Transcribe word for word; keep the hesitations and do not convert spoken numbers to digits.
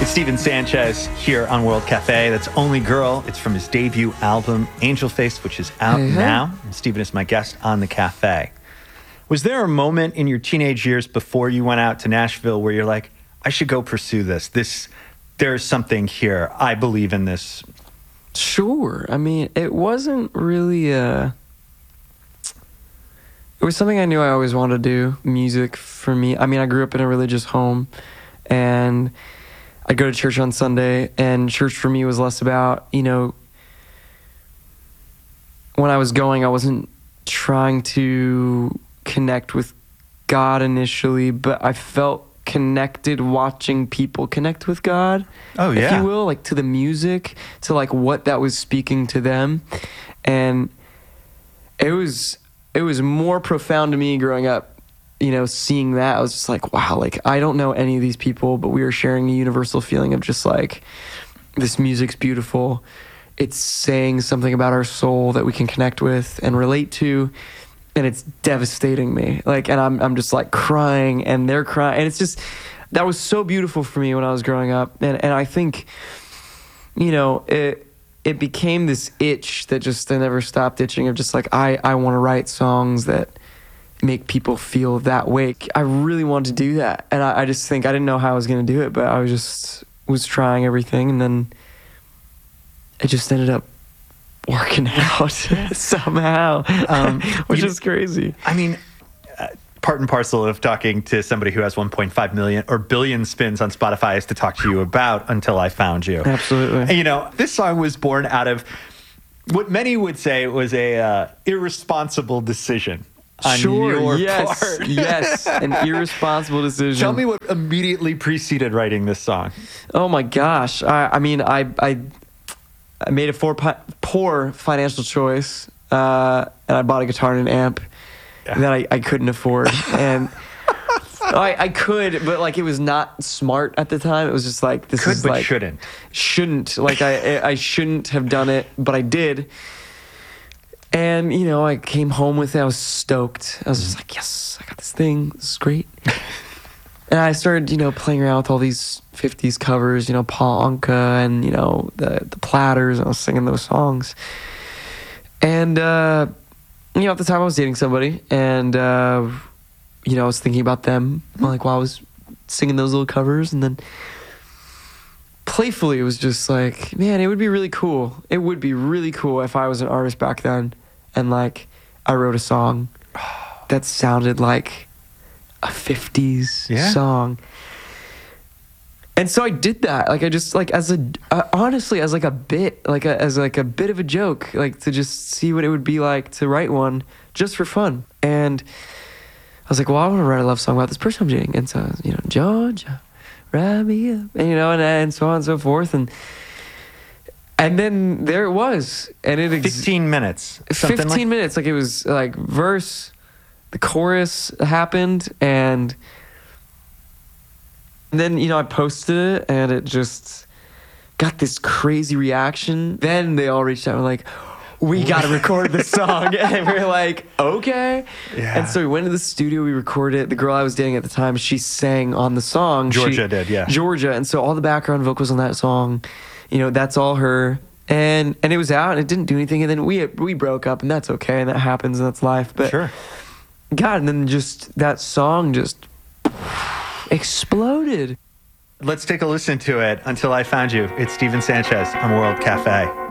It's Steven Sanchez here on World Cafe. That's Only Girl. It's from his debut album, Angel Face, which is out Hey, hey. now. And Steven is my guest on the cafe. Was there a moment in your teenage years before you went out to Nashville where you're like, I should go pursue this? This, there's something here. I believe in this. Sure. I mean, it wasn't really uh It was something I knew I always wanted to do, music for me. I mean, I grew up in a religious home, and I'd go to church on Sunday, and church for me was less about, you know, when I was going, I wasn't trying to connect with God initially, but I felt connected watching people connect with God. Oh, yeah. If you will, like to the music, to like what that was speaking to them. And it was it was more profound to me growing up, you know, seeing that. I was just like, wow, like I don't know any of these people, but we were sharing a universal feeling of just like, this music's beautiful. It's saying something about our soul that we can connect with and relate to. And it's devastating me. Like, and I'm I'm just like crying, and they're crying. And it's just, that was so beautiful for me when I was growing up. And and I think, you know, it it became this itch that just I never stopped itching of just like, I, I want to write songs that make people feel that way. I really wanted to do that. And I, I just think I didn't know how I was going to do it, but I was just was trying everything. And then it just ended up working out somehow, um, which you, is crazy. I mean, uh, part and parcel of talking to somebody who has one point five million or billion spins on Spotify is to talk to you about Until I Found You. Absolutely. And, you know, this song was born out of what many would say was a uh, irresponsible decision on Sure, your yes, part. yes, an irresponsible decision. Tell me what immediately preceded writing this song. Oh my gosh. I, I mean, I, I, I made a poor, poor financial choice, uh, and I bought a guitar and an amp Yeah. that I, I couldn't afford. And I, I could, but like it was not smart at the time. It was just like, this Could is but like, shouldn't. Shouldn't. Like I, I shouldn't have done it, but I did. And, you know, I came home with it. I was stoked. I was just like, yes, I got this thing. This is great. And I started, you know, playing around with all these fifties covers, you know, Paul Anka and, you know, the, the Platters. And I was singing those songs. And, uh, you know, at the time I was dating somebody. And, uh, you know, I was thinking about them, like, while I was singing those little covers. And then playfully, it was just like, man, it would be really cool. It would be really cool if I was an artist back then. And, like, I wrote a song that sounded like a fifties Yeah. song. And so I did that. Like, I just, like, as a, uh, honestly, as, like, a bit, like, a, as, like, a bit of a joke, like, to just see what it would be like to write one just for fun. And I was like, well, I want to write a love song about this person I'm dating. And so, you know, Georgia, wrap me up, and, you know, and, and so on and so forth. And, and then there it was. And it ex- fifteen minutes. Something fifteen like- minutes. Like, it was, like, verse, the chorus happened, and then, you know, I posted it, and it just got this crazy reaction. Then they all reached out and were like, we got to record this song. And we were like, okay. Yeah. And so we went to the studio, we recorded it. The girl I was dating at the time, she sang on the song. Georgia She- did, yeah. Georgia. And so all the background vocals on that song, you know, that's all her. And and it was out, and it didn't do anything. And then we we broke up, and that's okay, and that happens, and that's life. But Sure. God, and then just that song just exploded. Let's take a listen to it. Until I Found You. It's Steven Sanchez on World Cafe.